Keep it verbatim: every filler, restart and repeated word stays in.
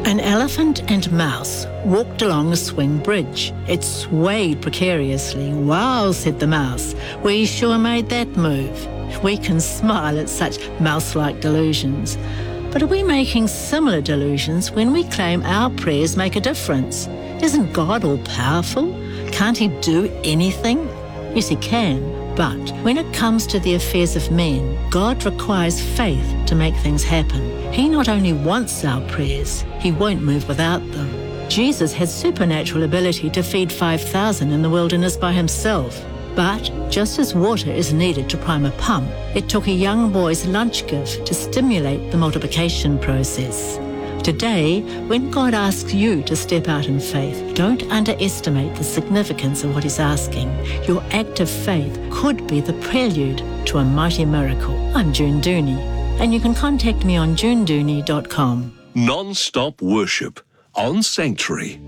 An elephant and mouse walked along a swing bridge. It swayed precariously. "Wow," said the mouse, "we sure made that move." We can smile at such mouse-like delusions. But are we making similar delusions when we claim our prayers make a difference? Isn't God all-powerful? Can't he do anything? Yes, he can. But when it comes to the affairs of men, God requires faith to make things happen. He not only wants our prayers, he won't move without them. Jesus had supernatural ability to feed five thousand in the wilderness by himself. But just as water is needed to prime a pump, it took a young boy's lunch gift to stimulate the multiplication process. Today, when God asks you to step out in faith, don't underestimate the significance of what he's asking. Your act of faith could be the prelude to a mighty miracle. I'm June Dooney, and you can contact me on june dooney dot com. Non-stop worship on Sanctuary.